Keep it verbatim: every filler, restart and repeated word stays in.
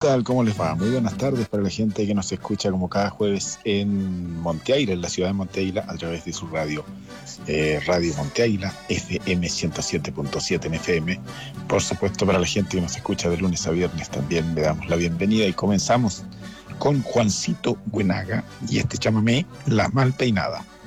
tal? ¿Cómo les va? Muy buenas tardes para la gente que nos escucha como cada jueves en Monte Aire, en la ciudad de Monte Aire, a través de su radio, eh, Radio Monte Aire, F M ciento siete punto siete en F M. Por supuesto, para la gente que nos escucha de lunes a viernes también le damos la bienvenida y comenzamos con Juancito Buenaga y este chamamé, La Mal Peinada.